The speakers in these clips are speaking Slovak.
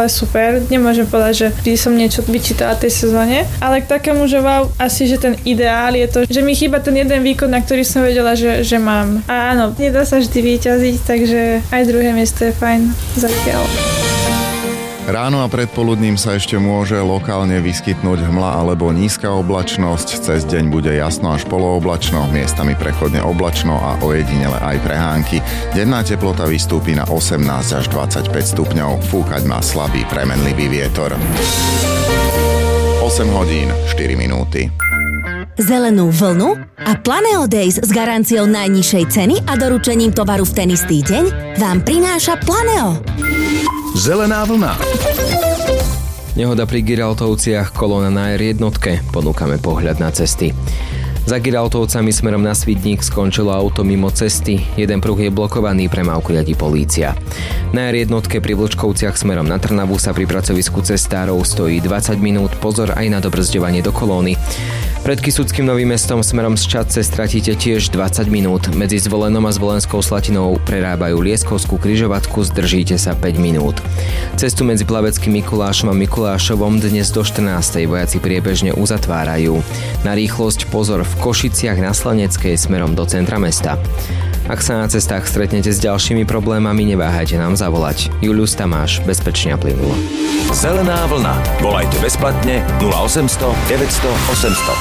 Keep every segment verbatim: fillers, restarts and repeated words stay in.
ale super. Nemôžem povedať, že by som niečo vyčítala tej sezóne, ale k takému, že wow, asi, že ten ideál je to, že mi chýba ten jeden výkon, na ktorý som vedela, že, že mám. A áno, nedá sa vždy vyťaziť, takže aj druhé miesto je fajn zatiaľ. Ráno a predpoludním sa ešte môže lokálne vyskytnúť hmla alebo nízka oblačnosť. Cez deň bude jasno až polooblačno, miestami prechodne oblačno a ojedinele aj prehánky. Denná teplota vystúpi na osemnásť až dvadsaťpäť stupňov. Fúkať má slabý premenlivý vietor. osem hodín, štyri minúty. Zelenú vlnu a Planeo Days s garanciou najnižšej ceny a doručením tovaru v ten istý deň vám prináša Planeo. Zelená vlna. Nehoda pri Giraltovciach, kolóna na er jednotke. Ponúkame pohľad na cesty. Za Giraltovcami smerom na Svidník skončilo auto mimo cesty. Jeden pruh je blokovaný, premávku riadi polícia. Na er jednotke pri Vlčkovciach smerom na Trnavu sa pri pracovisku cestárov stojí dvadsať minút. Pozor aj na dobrzďovanie do kolóny. Pred Kysuckým Novým Mestom smerom z Čadce stratíte tiež dvadsať minút. Medzi Zvolenom a Zvolenskou Slatinou prerábajú Lieskovskú križovatku, zdržíte sa päť minút. Cestu medzi Plaveckým Mikulášom a Mikulášovom dnes do štrnástej vojaci priebežne uzatvárajú. Na rýchlosť pozor v Košiciach na Slaneckej smerom do centra mesta. Ak sa na cestách stretnete s ďalšími problémami, neváhajte nám zavolať. Julius Tamáš, bezpečne a plynulo. Zelená vlna. Volajte bezplatne nula osemsto deväťsto osemsto.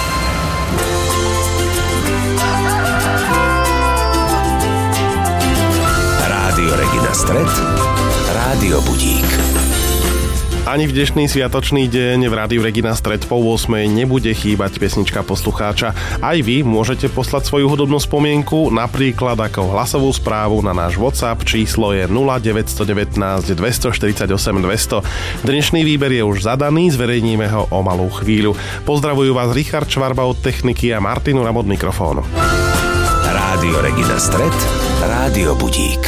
Rádio Regina Stret, Rádio Budík. Ani v dnešný sviatočný deň v Rádiu Regina Stret po ôsmej nebude chýbať pesnička poslucháča. Aj vy môžete poslať svoju hudobnú spomienku, napríklad ako hlasovú správu na náš WhatsApp, číslo je nula deväť jedna deväť dvestoštyridsaťosem dvesto. Dnešný výber je už zadaný, zverejníme ho o malú chvíľu. Pozdravujú vás Richard Čvarba od techniky a Martin Uram od mikrofónu. Rádio Regina Stret, Rádio Budík.